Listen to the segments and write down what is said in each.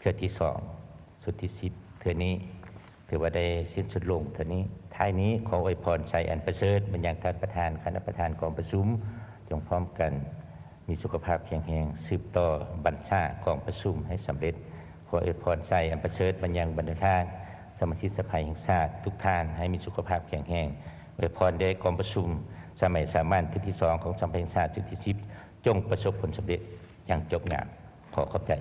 เทื่อที่2สุดที่10เทื่อนี้ถือว่าได้สิ้นสุดลงเทื่อนี้ท้ายนี้ขออวยพรใจอันประเสริฐบรรยังท่านประธานคณะประธานกองประชุมจงพร้อมกันมีสุขภาพแข็งแรงสืบต่อบัญชากองประชุมให้สำเร็จขออวยพรใจอันประเสริฐบรรยังบรรดาท่านสมาชิกสภาแห่งชาติทุกท่านให้มีสุขภาพแข็งแรงอวยพรได้กองประชุมสมัยสามัญชุดที่2ของสภาแห่งชาติชุดที่10จงประสบผลสำเร็จอย่างจบงามขอขอบใจ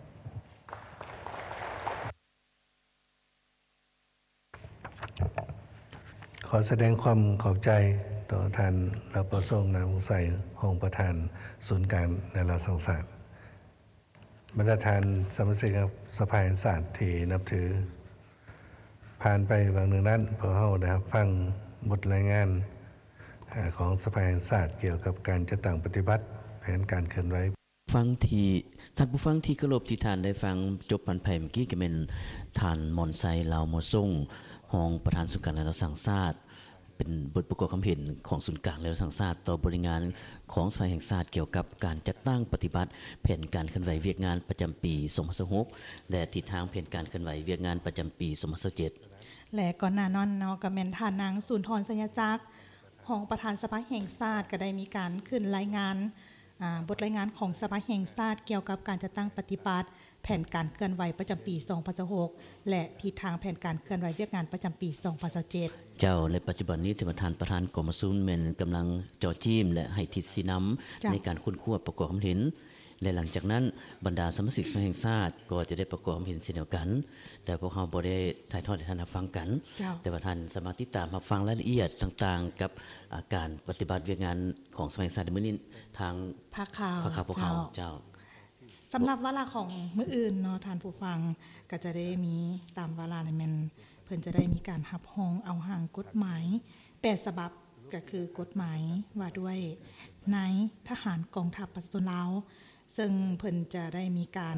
ขอแสดงความขอบใจต่อท่านรับประสงค์นามวงใสห้องประธานศูนย์การในราสังสารบรรดาท่านสมาชิกสภาแห่งชาติที่นับถือผ่านไปบางหนึ่งนั้นพอเฮานะครับฟังบทรายงานของสภาแห่งชาติเกี่ยวกับการจัดตั้งปฏิบัติแผนการเคลื่อนไหวฟังที่ท่านผู้ฟังที่เคารพที่ท่านได้ฟังจบปันไผ่เมื่อกี้ก็เป็นท่านมอนไซลาวโมซ่งรองประธานศูนย์กลางและสังชาติเป็นบทประกอบความเห็นของศูนย์กลางและสังชาติต่อบริงานของสภาแห่งชาติเกี่ยวกับการจัดตั้งปฏิบัติแผนการเคลื่อนไหวเวียกงานประจำปี2026และทิศทางแผนการเคลื่อนไหวเวียกงานประจำปี2027 และก่อนหน้านั้นเนาะก็แม่นท่านนางสุนทรสัญญจักรรองประธานสภาแห่งชาติก็ได้มีการขึ้นรายงานบทรายงานของสภาแห่งชาติเกี่ยวกับการจัดตั้งปฏิบัติแผนการเคลื่อนไหวประจำปี2026และทิศทางแผนการเคลื่อนไหวเวียกงานประจำปี2027 เจ้าในปัจจุบันนี้ท่านประธานกรมศูนย์แม่นกำลังจ่อจิ้มและให้ทิศสีน้ำในการค้นคว้าประกอบความเห็นและหลังจากนั้นบรรดาสมาชิกสภาแห่งชาติก็จะได้ประกอบความเห็นเช่นเดียวกันแต่พวกเขาบ่ได้ถ่ายทอดให้ท่านรับฟังกันแต่ว่าท่านสามารถติดตามรับฟังรายละเอียดต่างๆกับการปฏิบัติเวียกงานของสภาแห่งชาติในมื้อนี้ทางภาคข่าวพวกเขาเจ้าสำหรับวาระของมื้ออื่นเนาะท่านผู้ฟังก็จะได้มีตามวาระนี่แม่นเพิ่นจะได้มีการรับรองเอาห่างกฎหมาย8ฉบับก็คือกฎหมายว่าด้วยนายทหารกองทัพประชาชนลาวซึ่งเพิ่นจะได้มีการ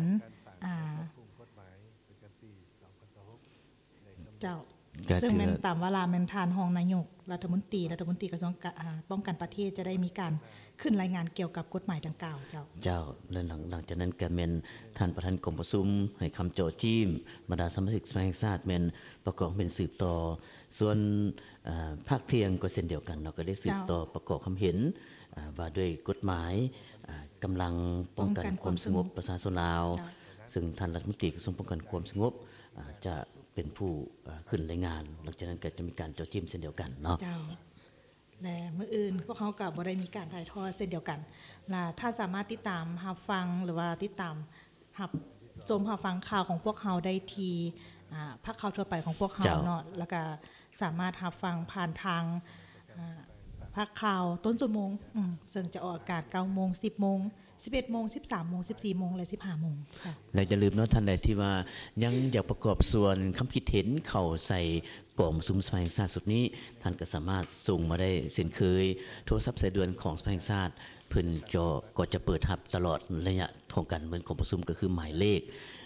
เจ้าซึ่งแม่นตามวาระแม่นทานรองนายกรัฐมนตรีกระทรวงป้องกันประเทศจะได้มีการขึ้นรายงานเกี่ยวกับกฎหมายดังกล่าวเจ้าและหลังจากนั้นก็แม่นท่านประธานกรมประชุมให้คำโจจิ้มบรรดาสมาชิกสภาแห่งชาติแม่นประกอบเป็นสืบต่อส่วนภาคเที่ยงก็เช่นเดียวกันเนาะก็ได้สืบต่อประกอบความเห็นว่าด้วยกฎหมายกำลังป้องกันความสงบประชาชนลาวซึ่งท่านรัฐมนตรีกระทรวงป้องกันความสงบจะเป็นผู้ขึ้นรายงานหลังจากนั้นก็จะมีการเจ้าจิ้มเช่นเดียวกันเนาะและมื้ออื่นพวกเขาก็บ่ได้มีการถ่ายทอดเช่นเดียวกันถ้าสามารถติดตามรับฟังหรือว่าติดตามรับชมรับฟังข่าวของพวกเขาได้ที่ภาคข่าวทั่วไปของพวกเขาเนาะแล้วก็สามารถรับฟังผ่านทางภาคข่าวต้นชั่วโมงซึ่งจะออกอากาศ 9:00 น 10:00 น 11:00 น 13:00 น 14:00 นและ 15:00 นค่ะและอย่าลืมเนาะท่านใดที่ว่ายังอยากประกอบส่วนคำคิดเห็นเข้าใส่กล่องซุ้มสภาแห่งชาติสุดนี้ท่านก็สามารถส่งมาได้เช่นเคยโทรศัพท์สายด่วนของสภาแห่งชาติเพิ่นก็จะเปิดรับตลอดระยะของการเมืองของประชุมก็คือหมายเลข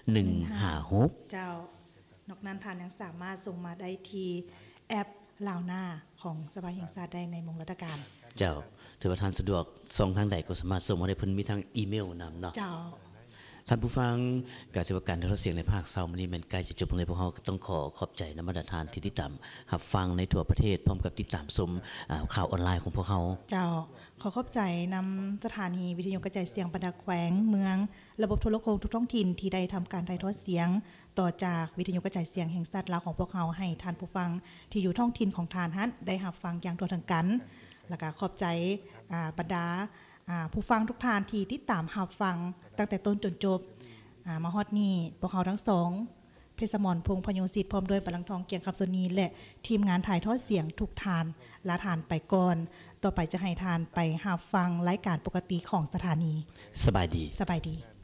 156 เจ้านอกนั้นท่านยังสามารถส่งมาได้ที่แอปลาวหน้าของสภาแห่งชาติได้ในมงรัฐการเจ้าถือว่าท่านสะดวกส่งทางใดก็สามารถส่งมาได้เพิ่นมีทางอีเมลนำเนาะเจ้าท่านผู้ฟังการจัดการทอดเสียงในภาคเช้ามื้อนี้แม่นใกล้จะจบลงแล้วพวกเราต้องขอบใจนำบรรดาท่านที่ติดตามรับฟังในทั่วประเทศพร้อมกับติดตามชมข่าวออนไลน์ของพวกเราเจ้าขอบใจนำสถานีวิทยุกระจายเสียงบรรดาแขวงเมืองระบบโทรโข่งทุกท้องถิ่นที่ได้ทำการถ่ายทอดเสียงต่อจากวิทยุกระจายเสียงแห่งชาติลาวของพวกเราให้ท่านผู้ฟังที่อยู่ท้องถิ่นของท่านนั้นได้รับฟังอย่างทั่วถึงกันแล้วก็ขอบใจบรรดาผู้ฟังทุกท่านที่ติดตามรับฟังตั้งแต่ต้นจนจบมาฮอดนี้พวกเขาทั้งสองเพชรมรพงษ์พยงศิษย์พร้อมด้วยบรรลังทองเกียงคำสนีและทีมงานถ่ายทอดเสียงทุกทานลาทานไปก่อนต่อไปจะให้ทานไปรับฟังรายการปกติของสถานีสบายดี